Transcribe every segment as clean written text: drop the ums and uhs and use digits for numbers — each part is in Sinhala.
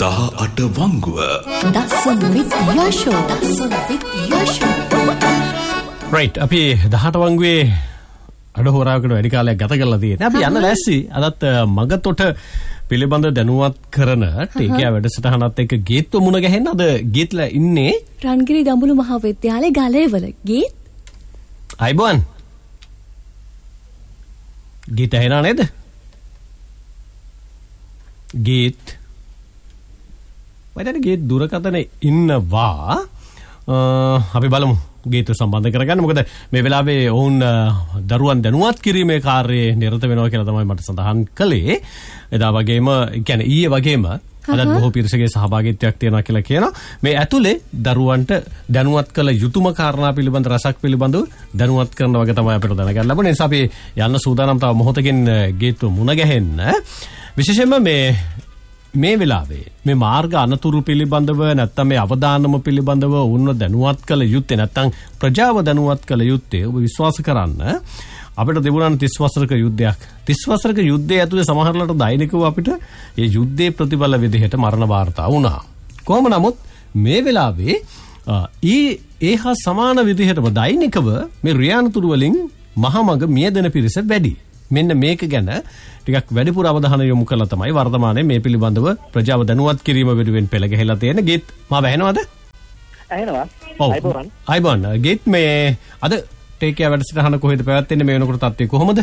18 වංගුව. Dasun with Yasho. Right, අපි 18 වංගුවේ අඩහෝරාවකට වැඩි කාලයක් ගත කරලා තියෙනවා. අපි යන්න ලෑස්ති. අදත් මගතොට පිළිබඳ දැනුවත් කරන ටීකේ වැඩසටහනත් එක්ක ගීත්ව මුණ ගැහෙන්න අද ගීත්ලා ඉන්නේ රන්ගිරි දඹුලු මහාවිද්‍යාලයේ ගලේවල. ගීත් අයිබෝන් ගීත ඇහෙනා නේද? ගීත් වයිදට ගීත් දුරකථනේ ඉන්නවා. අපි බලමු ගීත සම්බන්ධ කරගන්න. මොකද මේ වෙලාවේ ඔවුන් දරුවන් දැනුවත් කිරීමේ කාර්යයේ නිරත වෙනවා කියලා තමයි මට සඳහන් කළේ. එදා වගේම කියන්නේ ඊයේ වගේම අදත් බොහෝ පිරිසගේ සහභාගීත්වයක් තියෙනවා කියලා කියනවා. මේ ඇතුලේ දරුවන්ට දැනුවත් කළ යුතුයම කාරණා පිළිබඳ රසක් පිළිබඳව දැනුවත් කරන වගේ තමයි අපිට දැනගන්න ලැබුණේ. ඒ නිසා අපි යන්න සූදානම් තව මොහොතකින් ගීත්ව මුණ ගැහෙන්න. විශේෂයෙන්ම මේ වෙලාවේ මේ මාර්ග අනතුරු පිළිබඳව නැත්නම් මේ අවදානම පිළිබඳව උන්ව දැනුවත් කළ යුත්තේ නැත්නම් ප්‍රජාව දැනුවත් කළ යුත්තේ ඔබ විශ්වාස කරන්න අපිට තිබුණා 30 වසරක යුද්ධයක්. 30 වසරක යුද්ධය ඇතුලේ සමහරවිට දෛනිකව අපිට මේ යුද්ධයේ ප්‍රතිඵල විදිහට මරණ වාර්තා වුණා. කොහොම නමුත් මේ වෙලාවේ ඒහා සමාන විදිහටම දෛනිකව මේ රියානතුරු වලින් මහමග මියදෙන පිරිස වැඩි. මෙන්න මේක ගැන ටිකක් වැඩිපුර අවධානය යොමු කරලා තමයි වර්තමානයේ මේ පිළිබඳව ප්‍රජාව දැනුවත් කිරීම වෙනුවෙන් පෙළ ගැහිලා තියෙන. ගීත් මාව ඇහෙනවද? ඇහෙනවා. අයිබෝන් ගීත් මේ අද ටේකියා වැඩසටහන කොහෙද පැවැත්වෙන්නේ? මේ වෙනකොට තත්ත්වය කොහොමද?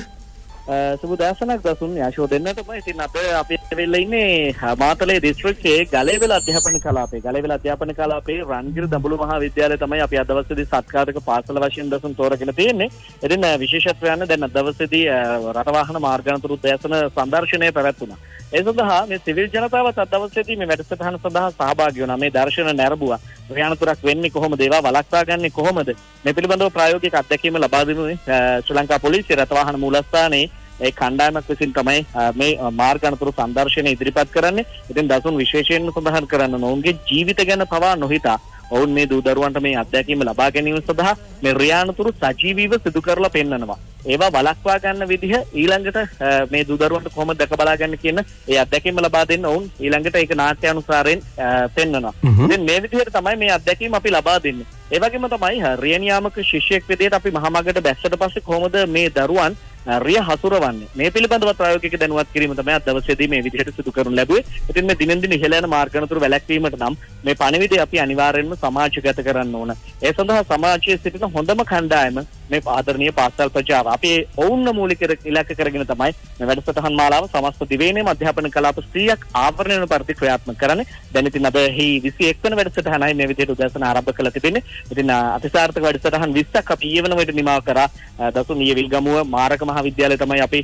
සුබ දවසක් දසුන් යාෂෝ දෙන්නටම. ඉතින් අපි වෙලා ඉන්නේ මාතලේ දිස්ත්‍රික්කයේ ගලේවල අධ්‍යාපන කලාපේ. ගලේවල අධ්‍යාපන කලාපේ රන්ගිරි දඹුලු මහාවිද්‍යාලය තමයි අපි අද දවසේදී සත්කාරක පාසල වශයෙන් දසුන් තෝරගෙන තියෙන්නේ. ඉතින් විශේෂත්වයන් දැන් අද දවසේදී රටවාහන මාර්ගානතුරු උද්‍යාසන සංදර්ශනය පැවැත්වුණා. ඒ සඳහා මේ සිවිල් ජනතාවත් අද දවසේදී මේ වැඩසටහන සඳහා සහභාගී වුණා. මේ දර්ශන නැරඹුවා. රියානතුරක් වෙන්නේ කොහොමද? ඒවා වළක්වා ගන්නේ කොහොමද? මේ පිළිබඳව ප්‍රායෝගික අත්දැකීම ලබා දෙනුනේ ශ්‍රී ලංකා පොලිසිය රටවාහන මූලස්ථානයේ ඒ කණ්ඩායමක් විසින් තමයි මේ මාර්ග අනතුරු සංදර්ශනය ඉදිරිපත් කරන්නේ. ඉතින් දසුන් විශේෂයෙන්ම සඳහන් කරන්න ඔවුන්ගේ ජීවිත ගැන පවා නොහිතා ඔවුන් මේ දූ දරුවන්ට මේ අත්දැකීම ලබා ගැනීම සඳහා මේ රියානතුරු සජීවීව සිදු කරලා පෙන්නනවා. ඒවා වළක්වා ගන්න විදිහ ඊළඟට මේ දූ දරුවන්ට කොහොමද දැක බලාගන්න කියන ඒ අත්දැකීම ලබා දෙන්න ඔවුන් ඊළඟට ඒක නාට්‍යානුසාරයෙන් පෙන්නනවා. ඉතින් මේ විදිහට තමයි මේ අත්දැකීම අපි ලබා දෙන්නේ. ඒ වගේම තමයි රියනියාමක ශිෂ්‍යයෙක් විදිහට අපි මහමගට බැස්සට පස්සේ කොහොමද මේ දරුවන් රිය හසුරවන්නේ මේ පිළිබඳව ප්‍රායෝගික දැනුවත් කිරීම තමයි අද දවසේදී මේ විදිහට සිදු කරනු ලැබුවේ. ඉතින් මේ දිනෙන් දින ඉහළ යන මාර්ග අනතුරු වැළැක්වීමට නම් මේ පණිවිඩය අපි අනිවාර්යයෙන්ම සමාජගත කරන්න ඕන. ඒ සඳහා සමාජයේ සිටින හොඳම කණ්ඩායම මේ ආදරණීය පාසල් ප්‍රජාව. අපි ඔවුන්ව මූලික ඉලක්ක කරගෙන තමයි මේ වැඩසටහන් මාලාව සමස්ත දිවයිනේ අධ්‍යාපන කලාප 100ක් ආවරණය වෙන පරිදි ක්‍රියාත්මක කරන්නේ. දැන් ඉතින් අද 21 වෙනි වැඩසටහනයි මේ විදිහට උදෑසන ආරම්භ කළ තිබෙන්නේ. ඉතින් අතිසාර්ථක වැඩසටහන් 20ක් අපි ඊවන වෙලට නිමා කරා. දසුන් ඊයේ විල්ගමුව මාරක මහාවිද්‍යාලය තමයි අපි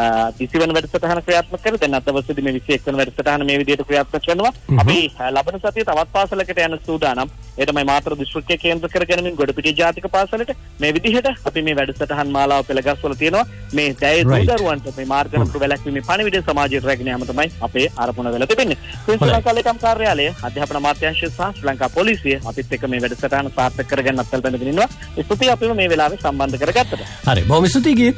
20 වෙනි වැඩසටහන ක්‍රියාත්මක කරේ. දැන් අද දවසේදී මේ 21 වෙනි වැඩසටහන මේ විදිහට ක්‍රියාත්මක කරනවා. අපි ලබන සතියේ තවත් පාසලකට යන සූදානම්. ඒ තමයි මාතර දිස්ත්‍රික්කයේ කේන්ද්‍ර කරගෙන ගොඩපිටිය ජාතික පාසලට මේ විදිහට අපි මේ වැඩසටහන් මාලාව පෙළගස්වලා තියෙනවා. මේ දැයේ දරුවන්ට මේ මාර්ග අනතුරු වැළැක්වීමේ පණිවිඩය සමාජයට රැගෙන යාම තමයි අපේ අරමුණ වෙලා තිබෙන්නේ. ශ්‍රී ලංකා ලේකම් කාර්යාලය, අධ්‍යාපන අමාත්‍යාංශය සහ ශ්‍රී ලංකා පොලිසිය අපිත් එක්ක මේ වැඩසටහන සාර්ථක කරගන්න අත්වල බැඳගෙන ඉන්නවා. ස්තුතියි අපිව මේ වෙලාවේ සම්බන්ධ කරගත්තට. හරි, බොහොම ස්තුතියි ගීත්.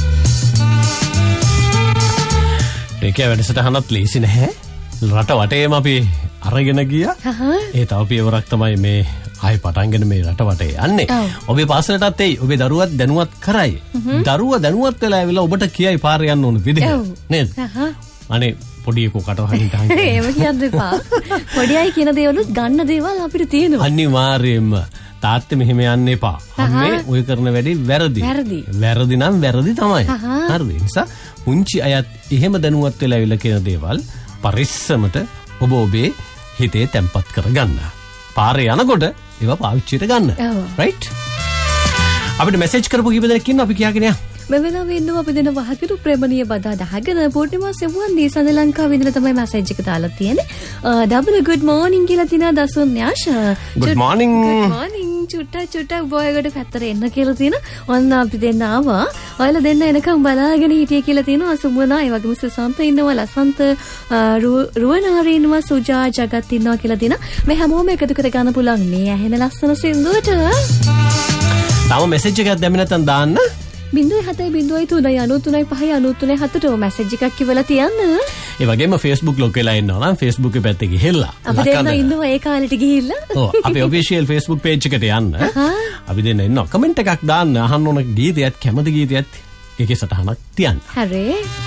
ටේකියා වැඩසටහනත් ලේසි නැහැ. රට වටේම අපි අරගෙන ගියා. ඒ තව පියවරක් තමයි මේ ආයි පටන්ගෙන මේ රට වටේ යන්නේ. ඔබේ පාසලටත් එයි. ඔබේ දරුවත් දැනුවත් කරයි. දරුවා දැනුවත් වෙලා ඇවිල්ලා ඔබට කියයි පාර යන්න ඕන විදිහ. නේද? අනේ පොඩි එකෝ කටවහින් තහන්. ඒව කියන්න එපා. පොඩි අය කියන දේවලුත් ගන්න දේවල් අපිට තියෙනවා. අනිවාර්යයෙන්ම තාත්තේ මෙහෙම යන්න එපා. අම්මේ ඔය කරන වැඩේ වැරදි. වැරදි නම් වැරදි තමයි. හරිද? ඒ නිසා පුංචි අයත් එහෙම දැනුවත් වෙලා ඇවිල්ලා කියන දේවල් පරිස්සමට ඔබ ඔබේ හිතේ තැම්පත් කරගන්න. පාරේ යනකොට ඒවා පාවිච්චියට ගන්න. රයිට්? අපිට මැසේජ් කරපු කීප දෙනෙක් ඉන්නවා අපි කියාගෙන යන්න. මේ වෙලාවේ ඉන්නවා අපි දෙන වහකිරු ප්‍රේමණීය බදා දහගෙන පූර්ණිමා සෙවුවන් දීසඳ ලංකාවේ ඉඳලා තමයි මැසේජ් එක දාලා තියෙන්නේ. ඩබල් good morning කියලා තිනා දසුන් න්‍යාෂ. good morning. good morning. චුට්ටක් බොයකට පැත්තට එන්න කියලා තියෙන. ඔන්න අපි දෙන්න ආවා. ඔයාලා දෙන්න එනකම් බලාගෙන හිටියේ කියලා තියෙනවා. සුමනා ඒ වගේම සුසන්ත ඉන්නවා, ලසන්ත, රුවනාරි ඉන්නවා, සුජා, ජගත් ඉන්නවා කියලා තියෙනවා. මේ හැමෝම එකතු කර ගන්න පුළුවන් මේ ඇහෙන ලස්සන සින්දුවට. තව මැසේජ් එකක් දැම්මේ නැත්නම් දාන්න. 0.703.93.5 මැසේජ් එකක් කිව්වලා තියන්න. ඒ වගේම Facebook ලොක් වෙලා ඉන්නවා නම් Facebook පැත්තේ ගිහිල්ලා අපි දෙන්න ඉන්නවා ඒ කාලෙට ගිහිල්ලා. ඔව් අපේ ඔෆිෂියල් Facebook page එකට යන්න. අපි දෙන්න ඉන්නවා. කමෙන්ට් එකක් දාන්න අහන්න ඕන ගීතයත් කැමති ගීතයත් ඒකේ සටහනක් තියන්න. හරි.